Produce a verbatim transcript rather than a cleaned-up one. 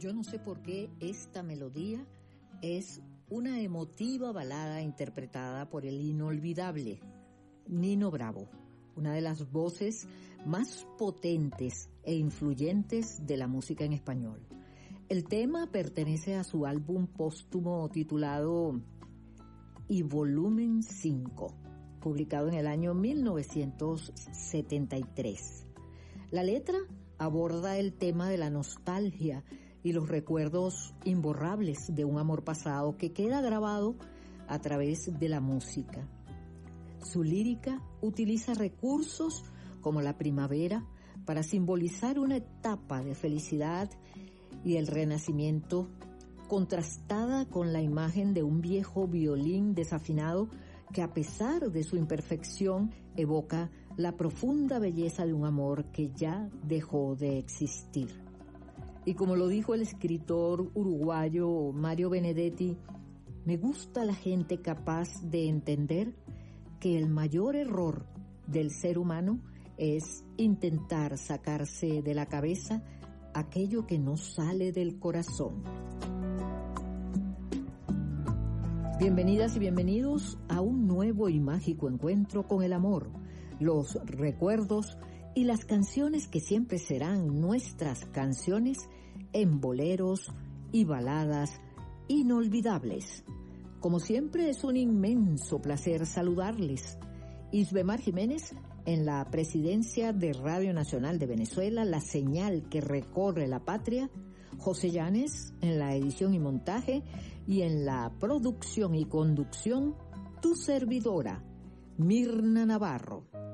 Yo no sé por qué esta melodía es una emotiva balada interpretada por el inolvidable Nino Bravo, una de las voces más potentes e influyentes de la música en español. El tema pertenece a su álbum póstumo titulado Y Volumen cinco, publicado en el año mil novecientos setenta y tres. La letra aborda el tema de la nostalgia y los recuerdos imborrables de un amor pasado que queda grabado a través de la música. Su lírica utiliza recursos como la primavera para simbolizar una etapa de felicidad y el renacimiento, contrastada con la imagen de un viejo violín desafinado que, a pesar de su imperfección, evoca la profunda belleza de un amor que ya dejó de existir. Y como lo dijo el escritor uruguayo Mario Benedetti, me gusta la gente capaz de entender que el mayor error del ser humano es intentar sacarse de la cabeza aquello que no sale del corazón. Bienvenidas y bienvenidos a un nuevo y mágico encuentro con el amor, los recuerdos y las canciones que siempre serán nuestras canciones en boleros y baladas inolvidables. Como siempre, es un inmenso placer saludarles. Isbemar Jiménez en la presidencia de Radio Nacional de Venezuela, la señal que recorre la patria. José Llanes en la edición y montaje, y en la producción y conducción, tu servidora, Mirna Navarro.